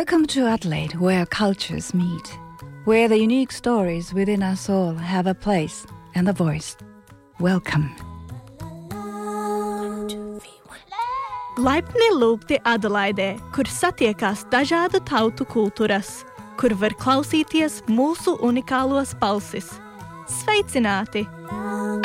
Welcome to Adelaide, where cultures meet, where the unique stories within us all have a place and a voice. Welcome. Laipni lūgti Adelaidē, kur satiekās dažādu tautu kultūras, kur var klausīties mūsu unikālos balsis. Sveicināti!